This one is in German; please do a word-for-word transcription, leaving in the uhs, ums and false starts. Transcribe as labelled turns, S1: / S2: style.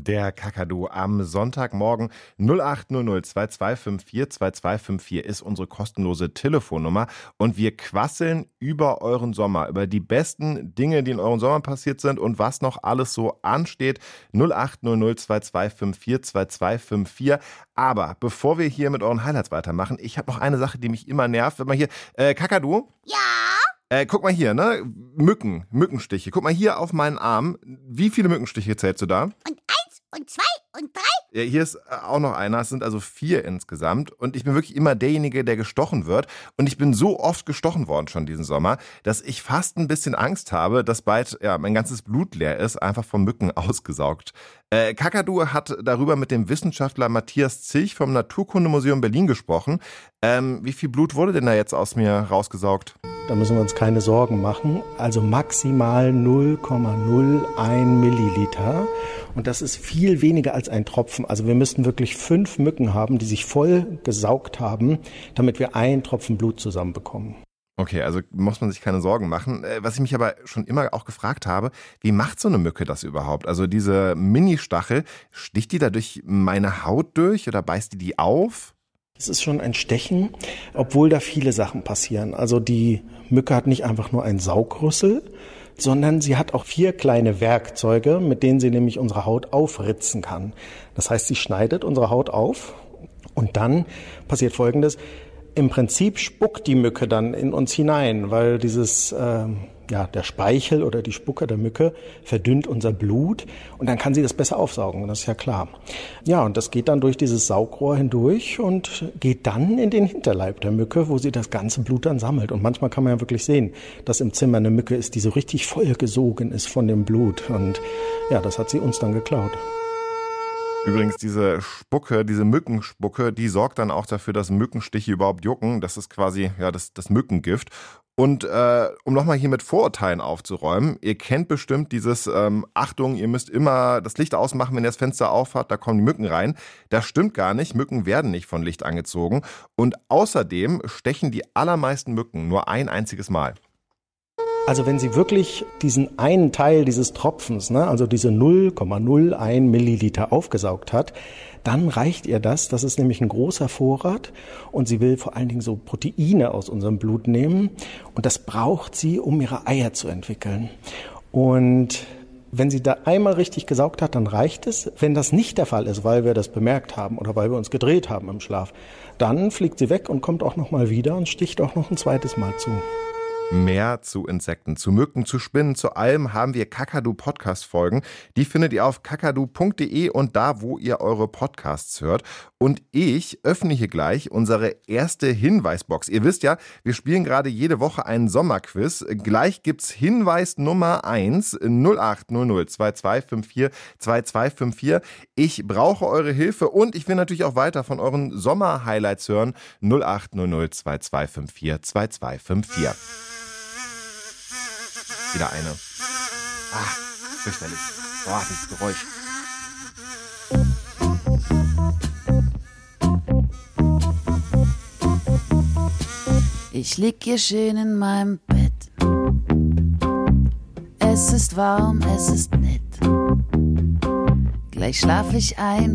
S1: Der Kakadu am Sonntagmorgen null acht null null zwei zwei fünf vier zwei zwei fünf vier ist unsere kostenlose Telefonnummer und wir quasseln über euren Sommer, über die besten Dinge, die in eurem Sommer passiert sind und was noch alles so ansteht. null acht null null zwei zwei fünf vier zwei zwei fünf vier. Aber bevor wir hier mit euren Highlights weitermachen, ich habe noch eine Sache, die mich immer nervt. Wenn man hier, äh, Kakadu?
S2: Ja?
S1: Äh, guck mal hier, ne? Mücken, Mückenstiche. Guck mal hier auf meinen Arm. Wie viele Mückenstiche zählst du da?
S2: Und eins und zwei und drei?
S1: Ja, hier ist auch noch einer. Es sind also vier insgesamt. Und ich bin wirklich immer derjenige, der gestochen wird. Und ich bin so oft gestochen worden schon diesen Sommer, dass ich fast ein bisschen Angst habe, dass bald ja, mein ganzes Blut leer ist, einfach von Mücken ausgesaugt. Äh, Kakadu hat darüber mit dem Wissenschaftler Matthias Zilch vom Naturkundemuseum Berlin gesprochen. Ähm, wie viel Blut wurde denn da jetzt aus mir rausgesaugt?
S3: Da müssen wir uns keine Sorgen machen. Also maximal null Komma null eins Milliliter. Und das ist viel weniger als ein Tropfen. Also wir müssten wirklich fünf Mücken haben, die sich voll gesaugt haben, damit wir einen Tropfen Blut zusammenbekommen.
S1: Okay, also muss man sich keine Sorgen machen. Was ich mich aber schon immer auch gefragt habe, wie macht so eine Mücke das überhaupt? Also diese Mini-Stachel, sticht die da durch meine Haut durch oder beißt die die auf?
S3: Es ist schon ein Stechen, obwohl da viele Sachen passieren. Also die Mücke hat nicht einfach nur einen Saugrüssel, sondern sie hat auch vier kleine Werkzeuge, mit denen sie nämlich unsere Haut aufritzen kann. Das heißt, sie schneidet unsere Haut auf und dann passiert Folgendes. Im Prinzip spuckt die Mücke dann in uns hinein, weil dieses, äh, ja, der Speichel oder die Spucke der Mücke verdünnt unser Blut und dann kann sie das besser aufsaugen, das ist ja klar. Ja, und das geht dann durch dieses Saugrohr hindurch und geht dann in den Hinterleib der Mücke, wo sie das ganze Blut dann sammelt. Und manchmal kann man ja wirklich sehen, dass im Zimmer eine Mücke ist, die so richtig vollgesogen ist von dem Blut. Und ja, das hat sie uns dann geklaut.
S1: Übrigens, diese Spucke, diese Mückenspucke, die sorgt dann auch dafür, dass Mückenstiche überhaupt jucken. Das ist quasi ja das, das Mückengift. Und äh, um nochmal hier mit Vorurteilen aufzuräumen, ihr kennt bestimmt dieses ähm, Achtung, ihr müsst immer das Licht ausmachen, wenn ihr das Fenster aufhat, da kommen die Mücken rein. Das stimmt gar nicht, Mücken werden nicht von Licht angezogen. Und außerdem stechen die allermeisten Mücken nur ein einziges Mal.
S3: Also wenn sie wirklich diesen einen Teil dieses Tropfens, ne, also diese null Komma null eins Milliliter aufgesaugt hat, dann reicht ihr das. Das ist nämlich ein großer Vorrat und sie will vor allen Dingen so Proteine aus unserem Blut nehmen und das braucht sie, um ihre Eier zu entwickeln. Und wenn sie da einmal richtig gesaugt hat, dann reicht es. Wenn das nicht der Fall ist, weil wir das bemerkt haben oder weil wir uns gedreht haben im Schlaf, dann fliegt sie weg und kommt auch noch mal wieder und sticht auch noch ein zweites Mal zu.
S1: Mehr zu Insekten, zu Mücken, zu Spinnen, zu allem haben wir Kakadu-Podcast-Folgen. Die findet ihr auf kakadu punkt de und da, wo ihr eure Podcasts hört. Und ich öffne hier gleich unsere erste Hinweisbox. Ihr wisst ja, wir spielen gerade jede Woche einen Sommerquiz. Gleich gibt's Hinweis Nummer eins, null acht null null zwei zwei fünf vier zwei zwei fünf vier. Ich brauche eure Hilfe und ich will natürlich auch weiter von euren Sommer-Highlights hören. null acht null null zwei zwei fünf vier zwei zwei fünf vier. Wieder eine. Ah, fürchterlich. Boah, das Geräusch.
S4: Ich lieg hier schön in meinem Bett. Es ist warm, es ist nett. Gleich schlaf ich ein